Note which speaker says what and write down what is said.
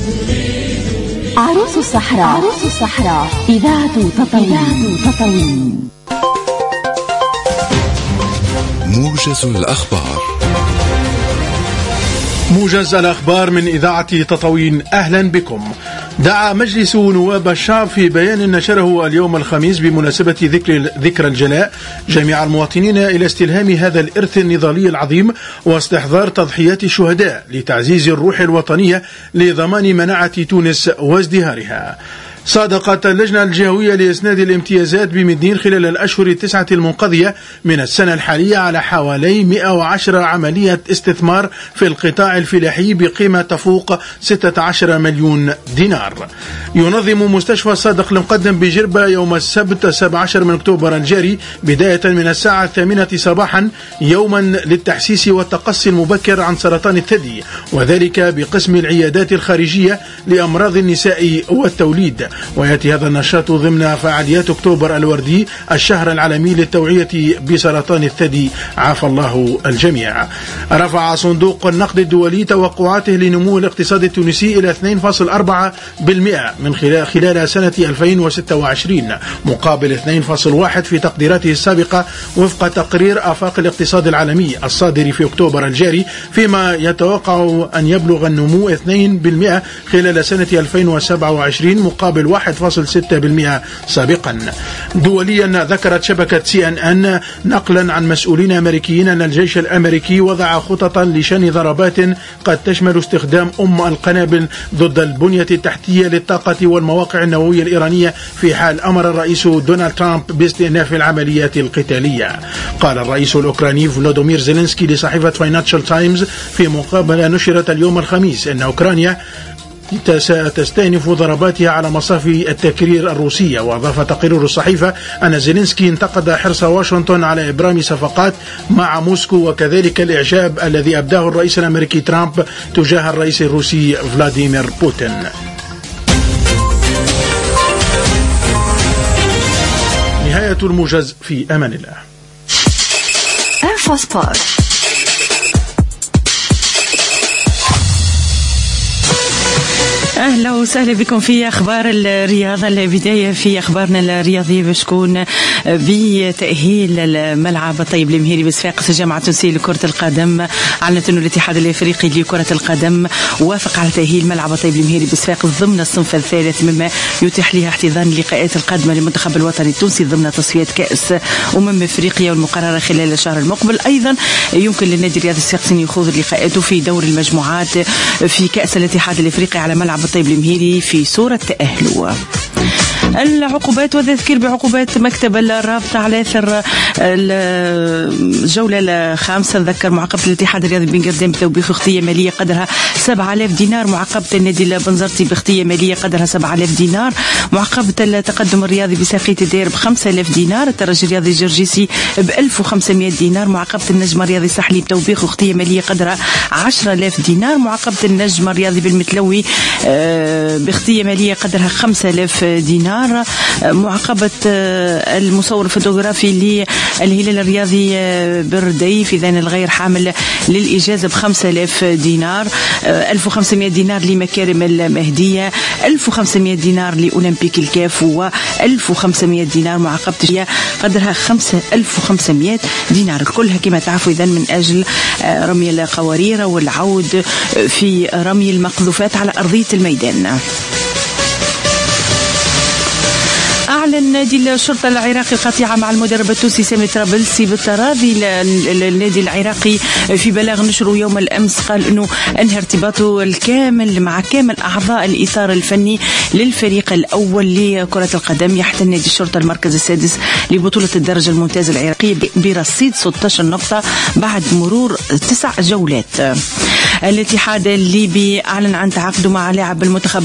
Speaker 1: عروس الصحراء إذاعة تطاوين.
Speaker 2: موجز الأخبار.
Speaker 3: موجز الأخبار من إذاعة تطاوين، أهلا بكم. دعا مجلس نواب الشعب في بيان نشره اليوم الخميس بمناسبة ذكرى الجلاء جميع المواطنين إلى استلهام هذا الإرث النضالي العظيم واستحضار تضحيات الشهداء لتعزيز الروح الوطنية لضمان مناعة تونس وازدهارها. صادقت اللجنة الجهوية لإسناد الامتيازات بمدين خلال الأشهر التسعة المنقضية من السنة الحالية على حوالي 110 عملية استثمار في القطاع الفلاحي بقيمة تفوق 16 مليون دينار. ينظم مستشفى الصادق المقدم بجربة يوم السبت 17 من أكتوبر الجاري بداية من الساعة 8 صباحا يوما للتحسيس والتقصي المبكر عن سرطان الثدي، وذلك بقسم العيادات الخارجية لأمراض النساء والتوليد. ويأتي هذا النشاط ضمن فعاليات أكتوبر الوردي، الشهر العالمي للتوعية بسرطان الثدي، عافى الله الجميع. رفع صندوق النقد الدولي توقعاته لنمو الاقتصاد التونسي إلى 2.4% من خلال سنة 2026 مقابل 2.1 في تقديراته السابقة وفق تقرير آفاق الاقتصاد العالمي الصادر في أكتوبر الجاري، فيما يتوقع أن يبلغ النمو 2% خلال سنة 2027 مقابل 1.6% سابقا. دوليا، ذكرت شبكة CNN نقلا عن مسؤولين أمريكيين أن الجيش الأمريكي وضع خططا لشن ضربات قد تشمل استخدام القنابل ضد البنية التحتية للطاقة والمواقع النووية الإيرانية في حال أمر الرئيس دونالد ترامب باستئناف العمليات القتالية. قال الرئيس الأوكراني فلوديمير زيلينسكي لصحيفة فاينانشال تايمز في مقابلة نشرت اليوم الخميس أن أوكرانيا ستستأنف ضرباتها على مصافي التكرير الروسية. وأضاف تقرير الصحيفة أن زيلينسكي انتقد حرص واشنطن على إبرام صفقات مع موسكو وكذلك الإعجاب الذي أبداه الرئيس الأمريكي ترامب تجاه الرئيس الروسي فلاديمير بوتين. نهاية الموجز، في أمان الله.
Speaker 4: أهلا وسهلا بكم في أخبار الرياضة. البداية في أخبارنا الرياضية بشكون بتأهيل الملعب الطيب المهيري بصفاقس. الجامعة التونسية لكرة القدم أعلنت أن الاتحاد الأفريقي لكرة القدم وافق على تأهيل ملعب الطيب المهيري بصفاقس ضمن الصنف الثالث، مما يتيح لها احتضان اللقاءات القادمة للمنتخب الوطني التونسي ضمن تصفيات كأس أفريقيا والمقررة خلال الشهر المقبل. أيضا يمكن للنادي الرياضي الصفاقسي أن يخوض لقاءاته في دور المجموعات في كأس الاتحاد الأفريقي على ملعب الطيب المهيري في صورة تأهله. العقوبات والتذكير بعقوبات مكتب الرابطة على أثر الجولة الخامسة. ذكر معاقبة الاتحاد الرياضي بن قردان بتوبيخ اختية مالية قدرها 7000 دينار، معاقبة النادي البنزرتي باختية مالية قدرها 7000 دينار، معاقبة التقدم الرياضي بساقية الدير ب5000 دينار، الترجي الرياضي الجرجيسي ب1500 دينار، معاقبة النجم الرياضي سحلي بتوبيخ اختية مالية قدرها 10000 دينار، معاقبة النجم الرياضي بالمتلوي باختية مالية قدرها 5000 دينار، معاقبة المصور الفوتوغرافي للهلال الرياضي بردي في ذان الغير حامل للإجازة ب5000 دينار، 1500 دينار لمكارم المهدية، 1500 دينار لأولمبيك الكاف، و1500 دينار معاقبة قدرها 5500 دينار. كلها كما تعرفوا إذن من أجل رمي القوارير والعود في رمي المقذوفات على أرضية الميدان. أعلن نادي الشرطة العراقي القطيعة مع المدرب التونسي سامي طرابلسي بالتراضي للنادي العراقي في بلاغ نشره يوم الأمس. قال أنه أنهى ارتباطه الكامل مع كامل أعضاء الإطار الفني للفريق الأول لكرة القدم. يحتل نادي الشرطة المركز السادس لبطولة الدرجة الممتازة العراقية برصيد 16 نقطة بعد مرور 9 جولات. الاتحاد الليبي أعلن عن تعاقده مع لاعب المنتخب